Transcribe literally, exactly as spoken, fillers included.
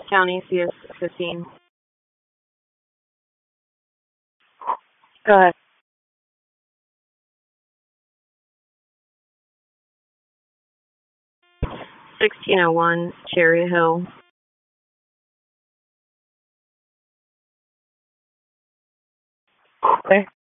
County, C S fifteen. Go ahead. sixteen oh one Cherry Hill. Okay.